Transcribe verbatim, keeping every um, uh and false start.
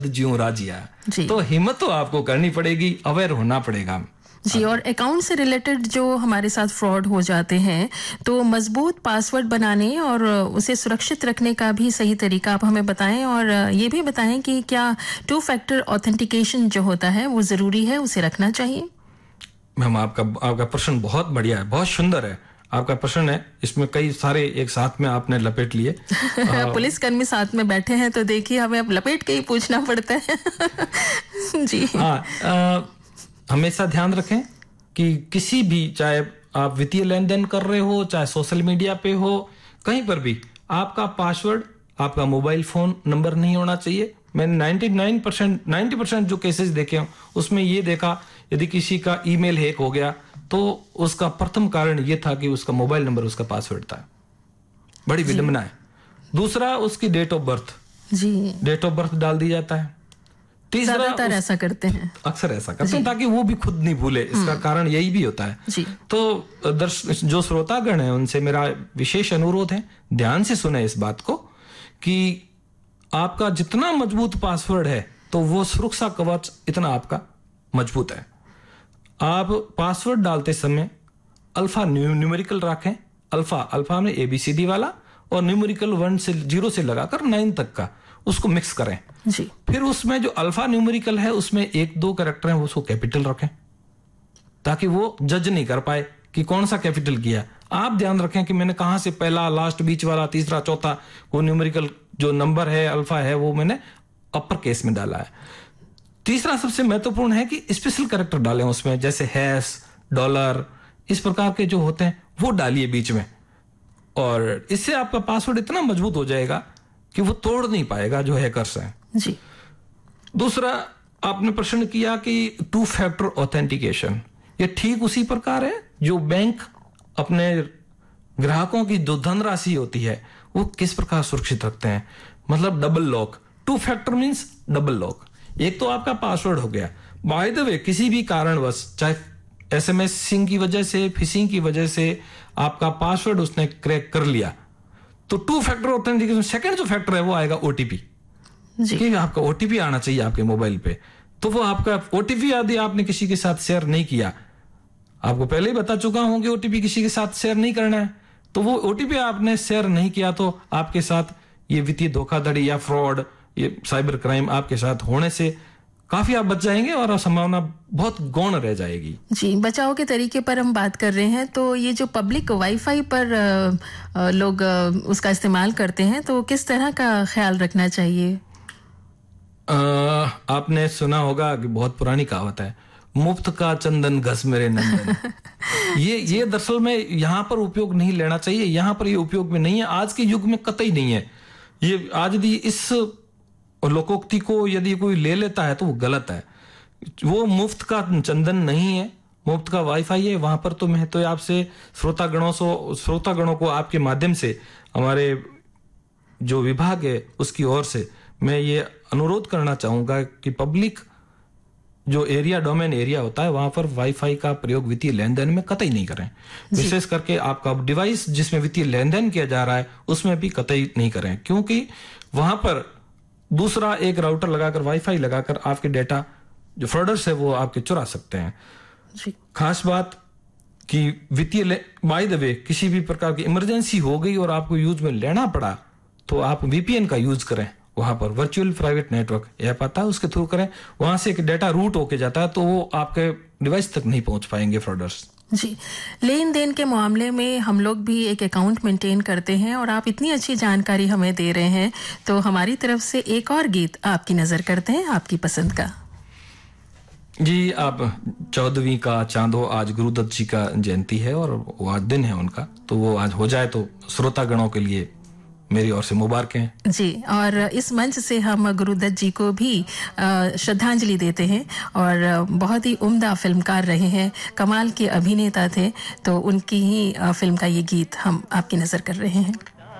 ज्यों राजिया। तो हिम्मत तो आपको करनी पड़ेगी, अवेयर होना पड़ेगा जी। और अकाउंट से रिलेटेड जो हमारे साथ फ्रॉड हो जाते हैं, तो मजबूत पासवर्ड बनाने और उसे सुरक्षित रखने का भी सही तरीका आप हमें बताएं, और ये भी बताएं कि क्या टू फैक्टर ऑथेंटिकेशन जो होता है वो जरूरी है, उसे रखना चाहिए? मैम, आपका आपका प्रश्न बहुत बढ़िया है, बहुत सुंदर है आपका प्रश्न है। इसमें कई सारे एक साथ में आपने लपेट लिए। पुलिस कर्मी साथ में बैठे हैं तो देखिए हमें अब लपेट के ही पूछना पड़ता है। जी हाँ, हमेशा ध्यान रखें कि किसी भी, चाहे आप वित्तीय लेन देन कर रहे हो, चाहे सोशल मीडिया पे हो, कहीं पर भी आपका पासवर्ड आपका मोबाइल फोन नंबर नहीं होना चाहिए। मैंने निन्यानवे परसेंट नब्बे परसेंट जो केसेस देखे हैं उसमें ये देखा, यदि किसी का ईमेल हैक हो गया तो उसका प्रथम कारण ये था कि उसका मोबाइल नंबर उसका पासवर्ड था। बड़ी विडंबना है। दूसरा, उसकी date of birth ji date of birth डाल दी जाता है। तीसरा, ज्यादातर ऐसा करते हैं, अक्सर ऐसा करते हैं ताकि वो भी खुद नहीं भूले। इसका कारण यही भी होता है जी। तो दर्शक जो श्रोतागण है उनसे मेरा विशेष अनुरोध है, ध्यान से सुने इस बात को कि आपका जितना मजबूत पासवर्ड है तो वो सुरक्षा कवच इतना आपका मजबूत है। आप पासवर्ड डालते समय अल्फा न्यूमेरिकल रखें। अल्फा अल्फा में एबीसीडी वाला, और न्यूमेरिकल वन से जीरो से लगाकर नाइन तक का, उसको मिक्स करें जी। फिर उसमें जो अल्फा न्यूमेरिकल है उसमें एक दो कैरेक्टर हैं उसको कैपिटल रखें, ताकि वो जज नहीं कर पाए कि कौन सा कैपिटल किया। आप ध्यान रखें कि मैंने कहां से पहला, लास्ट, बीच वाला, तीसरा, चौथा, वो न्यूमेरिकल जो नंबर है अल्फा है वो मैंने अपर केस में डाला है। तीसरा सबसे महत्वपूर्ण है कि स्पेशल कैरेक्टर डालें उसमें, जैसे हैश, डॉलर, इस प्रकार के जो होते हैं वो डालिए बीच में, और इससे आपका पासवर्ड इतना मजबूत हो जाएगा कि वो तोड़ नहीं पाएगा जो हैकर्स हैं जी। दूसरा, आपने प्रश्न किया कि टू फैक्टर ऑथेंटिकेशन, ये ठीक उसी प्रकार है जो बैंक अपने ग्राहकों की जो धनराशि होती है वो किस प्रकार सुरक्षित रखते हैं। मतलब double lock, two factor means double lock. एक तो आपका पासवर्ड हो गया, बाय द वे किसी भी कारणवश, चाहे एसएमएसिंग की वजह से, फिशिंग की वजह से आपका पासवर्ड उसने क्रैक कर लिया, तो टू फैक्टर ऑथेंटिकेशन सेकंड जो फैक्टर है वो आएगा ओटीपी जी। कि आपका ओटीपी आना चाहिए आपके मोबाइल पे। तो वो आपका ओटीपी यदि आपने किसी के साथ शेयर नहीं किया, आपको पहले ही बता चुका हूं कि ओटीपी किसी के साथ शेयर नहीं करना है, तो वो ओटीपी आपने शेयर नहीं किया तो आपके साथ ये वित्तीय धोखाधड़ी या फ्रॉड, ये साइबर क्राइम आपके साथ होने से काफी आप बच जाएंगे और संभावना बहुत गौण रह जाएगी जी। बचाव के तरीके पर हम बात कर रहे हैं, तो ये जो पब्लिक वाईफाई पर आ, आ, लोग आ, उसका इस्तेमाल करते हैं, तो किस तरह का ख्याल रखना चाहिए? आ, आपने सुना होगा कि बहुत पुरानी कहावत है, मुफ्त का चंदन घस मेरे नंदन। ये ये दरअसल में यहाँ पर उपयोग नहीं लेना चाहिए, यहाँ पर ये उपयोग में नहीं है, आज के युग में कतई नहीं है ये। आज यदि इस लोकोक्ति को यदि कोई ले लेता है तो वो गलत है। वो मुफ्त का चंदन नहीं है, मुफ्त का वाईफाई है। वहां पर तो मैं तो आपसे श्रोतागणों से श्रोतागणों को आपके माध्यम से, हमारे जो विभाग है उसकी ओर से मैं ये अनुरोध करना चाहूंगा कि पब्लिक जो एरिया, डोमेन एरिया होता है, वहां पर वाईफाई का प्रयोग वित्तीय लेन देन में कतई नहीं करें। विशेष करके आपका डिवाइस जिसमें वित्तीय लेन देन किया जा रहा है उसमें भी कतई नहीं करें, क्योंकि वहां पर दूसरा एक राउटर लगाकर, वाईफाई लगाकर आपके डेटा जो फ्रॉडर्स है वो आपके चुरा सकते हैं जी। खास बात कि वित्तीय, बाय द वे किसी भी प्रकार की इमरजेंसी हो गई और आपको यूज में लेना पड़ा तो आप वीपीएन का यूज करें। वहां पर वर्चुअल प्राइवेट नेटवर्क ऐप आता है, उसके थ्रू करें। वहां से एक डेटा रूट होके जाता है तो वो आपके डिवाइस तक नहीं पहुंच पाएंगे फ्रॉडर्स जी। लेन देन के मामले में हम लोग भी एक अकाउंट मेंटेन करते हैं, और आप इतनी अच्छी जानकारी हमें दे रहे हैं, तो हमारी तरफ से एक और गीत आपकी नजर करते हैं, आपकी पसंद का जी। आप चौदहवीं का चांद हो, आज गुरुदत्त जी का जयंती है और वो आज दिन है उनका, तो वो आज हो जाए तो श्रोतागणों के लिए मेरी ओर से मुबारकें जी। और इस मंच से हम गुरुदत्त जी को भी श्रद्धांजलि देते हैं, और बहुत ही उम्दा फिल्मकार रहे हैं, कमाल के अभिनेता थे, तो उनकी ही फिल्म का ये गीत हम आपकी नजर कर रहे हैं।